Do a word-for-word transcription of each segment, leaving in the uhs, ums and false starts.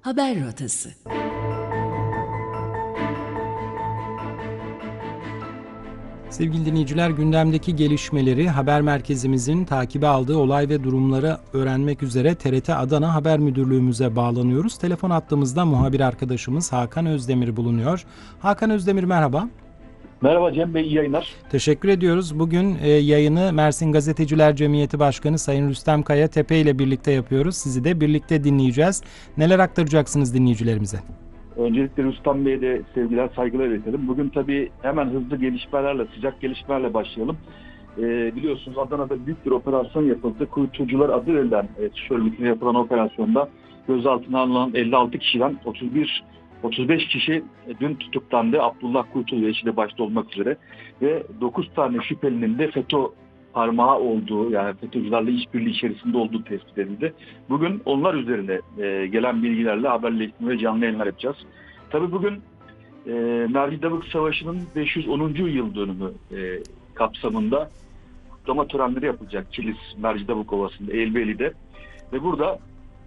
Haber Rotası. Sevgili dinleyiciler, gündemdeki gelişmeleri haber merkezimizin takibe aldığı olay ve durumları öğrenmek üzere T R T Adana Haber Müdürlüğümüze bağlanıyoruz. Telefon hattımızda muhabir arkadaşımız Hakan Özdemir bulunuyor. Hakan Özdemir, merhaba. Merhaba Cem Bey, iyi yayınlar. Teşekkür ediyoruz. Bugün e, yayını Mersin Gazeteciler Cemiyeti Başkanı Sayın Rüstem Kaya Tepe ile birlikte yapıyoruz. Sizi de birlikte dinleyeceğiz. Neler aktaracaksınız dinleyicilerimize? Öncelikle Rüstem Bey'e de sevgiler, saygılar iletelim. Bugün tabii hemen hızlı gelişmelerle, sıcak gelişmelerle başlayalım. Ee, biliyorsunuz Adana'da büyük bir operasyon yapıldı. Kuytucular adı verilen e, örgütüne yapılan operasyonda gözaltına alınan elli altı kişiden otuz bir otuz beş kişi e, dün tutuklandı. Abdullah Kuytu ve eşi de başta olmak üzere. Ve dokuz tane şüphelinin de FETÖ parmağı olduğu, yani FETÖ'cülerle işbirliği içerisinde olduğu tespit edildi. Bugün onlar üzerine e, gelen bilgilerle haberleştirme ve canlı yayınlar yapacağız. Tabii bugün e, Mercidabık Savaşı'nın beş yüz onuncu yıl dönümü e, kapsamında kutlama törenleri yapılacak Kilis, Mercidabık Ovası'nda, Eğilbeyli'de. Ve burada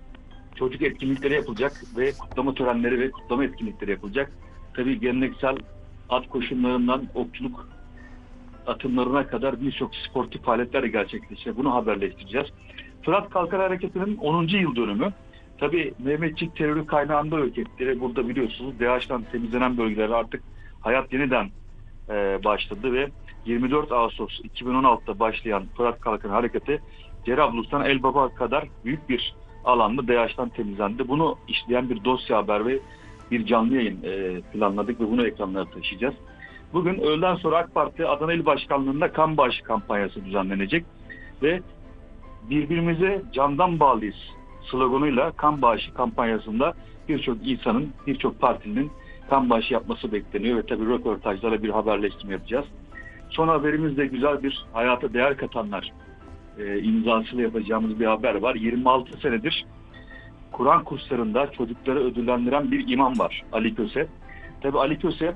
çocuk etkinlikleri yapılacak ve kutlama törenleri ve kutlama etkinlikleri yapılacak. Tabii geleneksel at koşumlarından okçuluk atımlarına kadar birçok sportif faaliyetler de gerçekleşecek. Bunu haberleştireceğiz. Fırat Kalkar Hareketi'nin onuncu yıl dönümü. Tabii Mehmetçik terörü kaynağında hareketleri burada biliyorsunuz. DAEŞ'ten temizlenen bölgelere artık hayat yeniden e, başladı ve yirmi dört Ağustos iki bin on altıda başlayan Fırat Kalkar Hareketi Cerablus'tan Elbap'a kadar büyük bir alanda DAEŞ'ten temizlendi. Bunu işleyen bir dosya haber ve bir canlı yayın e, planladık ve bunu ekranlara taşıyacağız. Bugün öğleden sonra AK Parti Adana İl Başkanlığı'nda kan bağışı kampanyası düzenlenecek ve birbirimize candan bağlıyız sloganıyla kan bağışı kampanyasında birçok insanın, birçok partinin kan bağışı yapması bekleniyor ve tabii röportajlarla bir haberleştirme yapacağız. Son haberimiz de güzel bir hayata değer katanlar e, imzasıyla yapacağımız bir haber var. yirmi altı senedir Kur'an kurslarında çocukları ödüllendiren bir imam var, Ali Köse. Tabii Ali Köse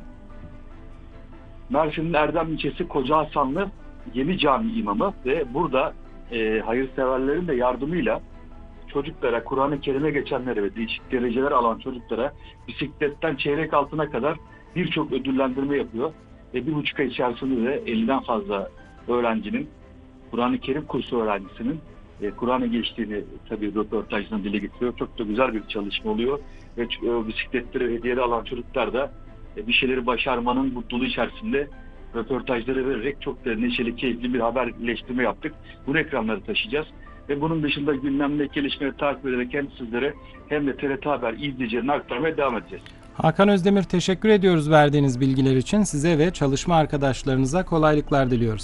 Mersin'in Erdem ilçesi Koca Hasanlı Yeni Cami imamı ve burada e, hayırseverlerin de yardımıyla çocuklara, Kur'an-ı Kerim'e geçenlere ve değişik dereceler alan çocuklara bisikletten çeyrek altına kadar birçok ödüllendirme yapıyor. Ve bir buçuk ay içerisinde de elliden fazla öğrencinin, Kur'an-ı Kerim kursu öğrencisinin e, Kur'an'ı geçtiğini tabii röportajdan dile getiriyor. Çok da güzel bir çalışma oluyor. Ve e, bisikletleri hediyeleri alan çocuklar da bir şeyleri başarmanın mutluluğu içerisinde röportajları vererek çok da neşeli, keyifli bir haberleştirme yaptık. Bunu ekranlara taşıyacağız. Ve bunun dışında gündemdeki gelişmeleri takip ederek hem sizlere hem de T R T Haber izleyicilerine aktarmaya devam edeceğiz. Hakan Özdemir, teşekkür ediyoruz verdiğiniz bilgiler için. Size ve çalışma arkadaşlarınıza kolaylıklar diliyoruz.